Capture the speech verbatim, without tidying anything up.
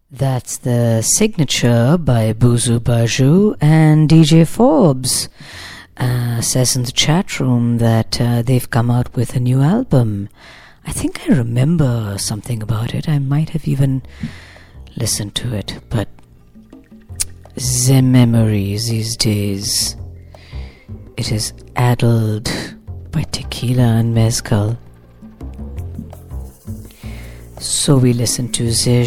That's the Signature by Buzu Baju, and D J Forbes uh, says in the chat room that uh, they've come out with a new album. I think I remember something about it. I might have even listened to it, but the memories these days. It is addled by tequila and mezcal. So we listen to the